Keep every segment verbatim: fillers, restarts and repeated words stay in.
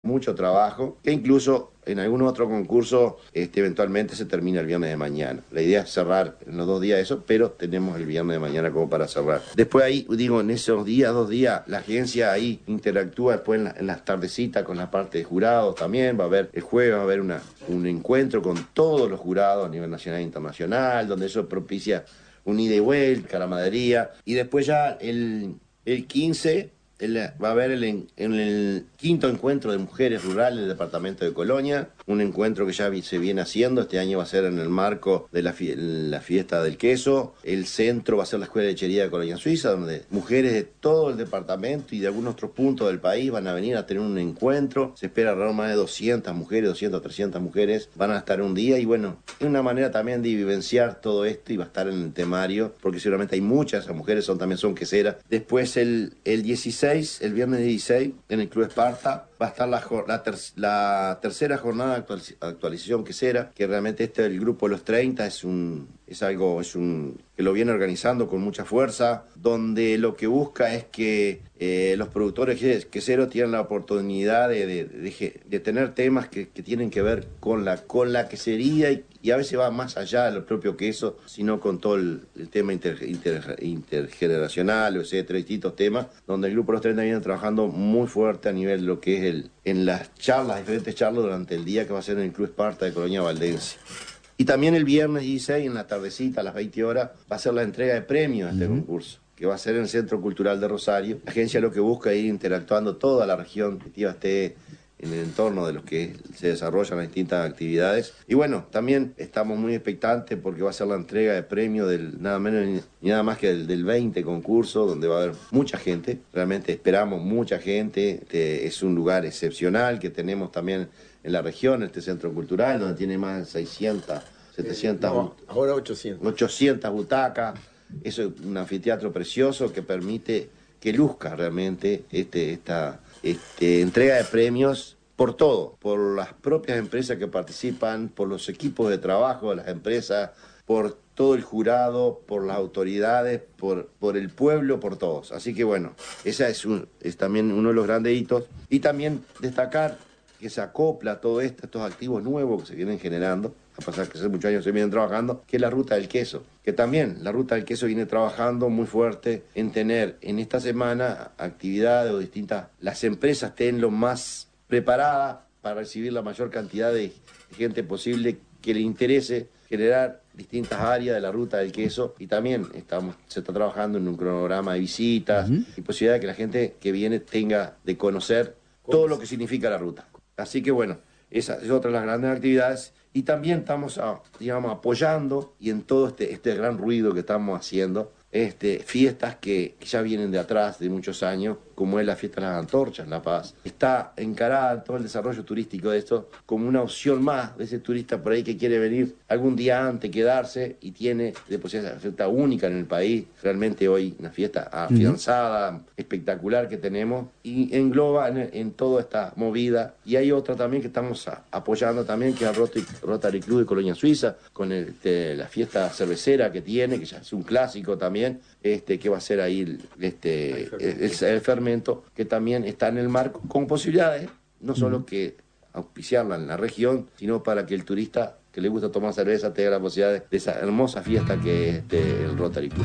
mucho trabajo, que incluso en algún otro concurso este, eventualmente se termina el viernes de mañana. La idea es cerrar en los dos días eso, pero tenemos el viernes de mañana como para cerrar. Después ahí, digo, en esos días, dos días, la agencia ahí interactúa después en, la, en las tardecitas con la parte de jurados también. Va a haber el jueves, va a haber una, un encuentro con todos los jurados a nivel nacional e internacional, donde eso propicia un ida y vuelta, camaradería. Y después ya el, el quince... El, va a haber el, en el quinto encuentro de mujeres rurales del departamento de Colonia, un encuentro que ya vi, se viene haciendo. Este año va a ser en el marco de la, fie la fiesta del queso. El centro va a ser la Escuela de Lechería de Colonia Suiza, donde mujeres de todo el departamento y de algunos otros puntos del país van a venir a tener un encuentro. Se espera alrededor más de doscientas mujeres, doscientas, trescientas mujeres van a estar un día, y bueno, es una manera también de vivenciar todo esto y va a estar en el temario, porque seguramente hay muchas, esas mujeres son, también son queseras. Después el, el dieciséis, el viernes dieciséis, en el Club Esparta, va a estar la, la, ter, la tercera jornada de actualiz, actualización quesera, que realmente este el grupo de los treinta es un es algo es un que lo viene organizando con mucha fuerza, donde lo que busca es que eh, los productores queseros tienen la oportunidad de, de, de, de tener temas que, que tienen que ver con la, con la quesería, y, y a veces va más allá del propio queso, sino con todo el, el tema inter, inter, intergeneracional, etcétera, distintos temas, donde el grupo de los treinta viene trabajando muy fuerte a nivel de lo que es el, en las charlas, diferentes charlas durante el día que va a ser en el Club Esparta de Colonia Valdense. Y también el viernes dieciséis, en la tardecita, a las veinte horas, va a ser la entrega de premios a este uh-huh. concurso, que va a ser en el Centro Cultural de Rosario. La agencia lo que busca es ir interactuando toda la región, que esté en el entorno de los que se desarrollan las distintas actividades. Y bueno, también estamos muy expectantes porque va a ser la entrega de premios del nada menos ni nada más que del, del veinte concurso, donde va a haber mucha gente. Realmente esperamos mucha gente. Este, es un lugar excepcional que tenemos también en la región, este centro cultural, donde tiene más de seiscientas, setecientas... No, ahora ochocientas. ochocientas butacas. Eso es un anfiteatro precioso que permite que luzca realmente este, esta este, entrega de premios por todo, por las propias empresas que participan, por los equipos de trabajo de las empresas, por todo el jurado, por las autoridades, por, por el pueblo, por todos. Así que bueno, ese es, un, es también uno de los grandes hitos. Y también destacar que se acopla a todo esto, estos activos nuevos que se vienen generando, a pesar que hace muchos años se vienen trabajando, que es la ruta del queso, que también la ruta del queso viene trabajando muy fuerte en tener en esta semana actividades o distintas, las empresas estén lo más preparadas para recibir la mayor cantidad de gente posible que le interese generar distintas áreas de la ruta del queso, y también estamos, se está trabajando en un cronograma de visitas uh-huh. y posibilidad de que la gente que viene tenga de conocer todo lo que significa la ruta. Así que bueno, esa es otra de las grandes actividades. Y también estamos, digamos, apoyando, y en todo este, este gran ruido que estamos haciendo, este, fiestas que, que ya vienen de atrás, de muchos años, como es la fiesta de las antorchas, La Paz. Está encarada todo el desarrollo turístico de esto como una opción más de ese turista por ahí que quiere venir algún día antes, quedarse, y tiene de posibilidad, una fiesta única en el país. Realmente hoy una fiesta afianzada, uh-huh. espectacular que tenemos, y engloba en, en toda esta movida. Y hay otra también que estamos a, apoyando también, que es el Rotary, Rotary Club de Colonia Suiza, con el, este, la fiesta cervecera que tiene, que ya es un clásico también, este, que va a ser ahí el, este, el, el, el fermento, que también está en el marco, con posibilidades, no solo uh-huh. que auspiciarla en la región, sino para que el turista que le gusta tomar cerveza tenga la posibilidad de esa hermosa fiesta que es este, el Rotary Club.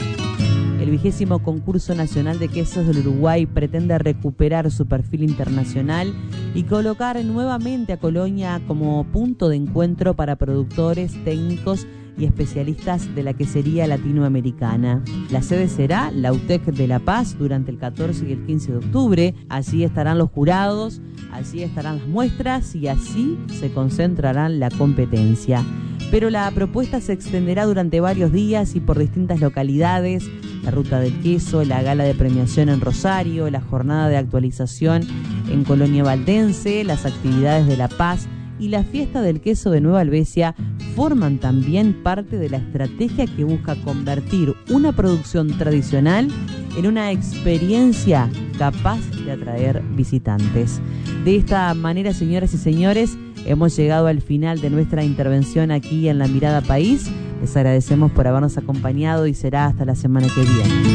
El vigésimo concurso nacional de quesos del Uruguay pretende recuperar su perfil internacional y colocar nuevamente a Colonia como punto de encuentro para productores, técnicos y especialistas de la quesería latinoamericana. La sede será la U T E C de La Paz durante el catorce y el quince de octubre. Allí estarán los jurados, allí estarán las muestras y así se concentrará la competencia. Pero la propuesta se extenderá durante varios días y por distintas localidades: la ruta del queso, la gala de premiación en Rosario, la jornada de actualización en Colonia Valdense, las actividades de La Paz y la fiesta del queso de Nueva Helvecia forman también parte de la estrategia que busca convertir una producción tradicional en una experiencia capaz de atraer visitantes. De esta manera, señoras y señores, hemos llegado al final de nuestra intervención aquí en La Mirada País. Les agradecemos por habernos acompañado y será hasta la semana que viene.